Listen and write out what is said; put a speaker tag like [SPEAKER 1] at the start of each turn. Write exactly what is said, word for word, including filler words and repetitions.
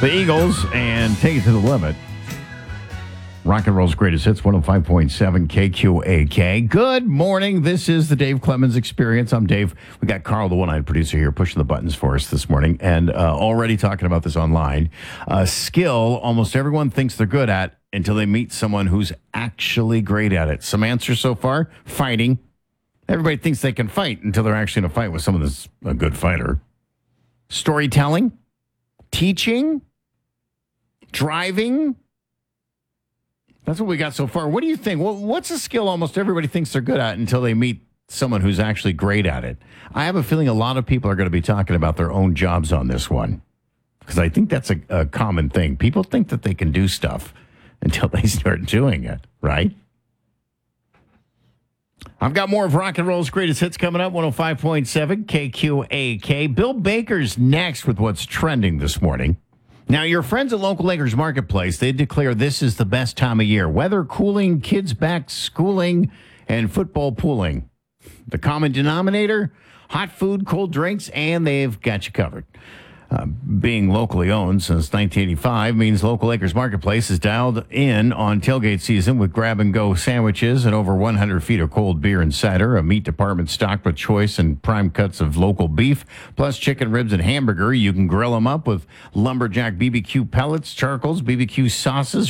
[SPEAKER 1] The Eagles and Take It to the Limit. Rock and Roll's Greatest Hits, one oh five point seven K Q A K. Good morning. This is the Dave Clemens Experience. I'm Dave. We got Carl, the one-eyed producer here, pushing the buttons for us this morning, and uh, already talking about this online. A skill almost everyone thinks they're good at until they meet someone who's actually great at it. Some answers so far: fighting. Everybody thinks they can fight until they're actually in a fight with someone that's a good fighter. Storytelling, teaching, driving. That's what we got so far. What do you think? Well, what's a skill almost everybody thinks they're good at until they meet someone who's actually great at it? I have a feeling a lot of people are going to be talking about their own jobs on this one, because I think that's a, a common thing. People think that they can do stuff until they start doing it, right? I've got more of Rock and Roll's Greatest Hits coming up, one oh five point seven K Q A K. Bill Baker's next with what's trending this morning. Now, your friends at Local Acres Marketplace, they declare this is the best time of year. Weather cooling, kids back schooling, and football pooling. The common denominator, hot food, cold drinks, and they've got you covered. Uh, being locally owned since nineteen eighty-five means Local Acres Marketplace is dialed in on tailgate season with grab-and-go sandwiches and over one hundred feet of cold beer and cider, a meat department stocked with choice and prime cuts of local beef, plus chicken ribs and hamburger. You can grill them up with lumberjack B B Q pellets, charcoals, B B Q sauces,